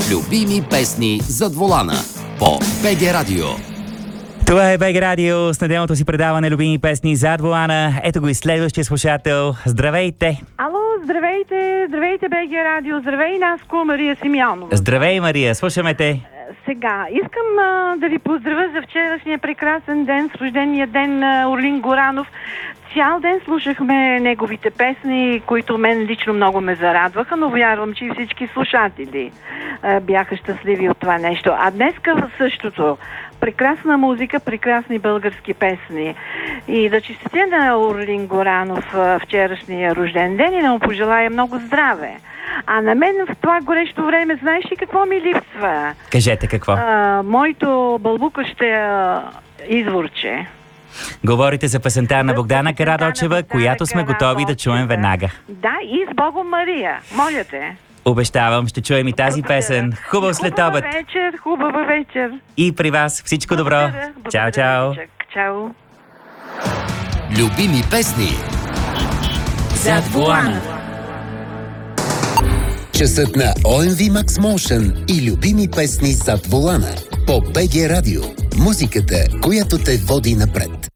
Любими песни зад волана по БГ Радио. Това е БГ Радио с неделното си предаване Любими песни зад волана. Ето го и следващия слушател. Здравейте! Ало, здравейте! Здравейте, БГ Радио! Здравей, Наско, Мария Симеонова. Здравей, Мария! Слушаме те. Сега, искам да ви поздравя за вчерашния прекрасен ден, с рождения ден на Орлин Горанов. Цял ден слушахме неговите песни, които мен лично много ме зарадваха, но вярвам, че и всички слушатели бяха щастливи от това нещо. А днеска същото. Прекрасна музика, прекрасни български песни. И да честите на Орлин Горанов вчерашния рожден ден и да му пожелая много здраве. А на мен в това горещо време, знаеш ли какво ми липсва? Кажете какво. Моето бълбукащо изворче. Говорите за песента на Богдана Карадочева, която сме готови да чуем веднага. Да, и с Богом Мария. Моля те. Обещавам, ще чуем и тази песен. Хубав следобед. Хубава вечер. И при вас всичко добро. Чао, чао. Чао. Любими песни Зад волана. Часът на OMV Max Motion и любими песни зад волана по БГ Радио. Музиката, която те води напред.